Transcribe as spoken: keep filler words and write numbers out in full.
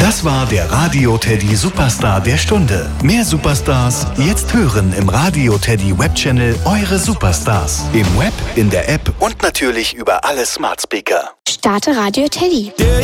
Das war der Radio Teddy Superstar der Stunde. Mehr Superstars jetzt hören im Radio Teddy Webchannel Eure Superstars. Im Web, in der App und natürlich über alle Smart Speaker. Starte Radio Teddy. Yeah.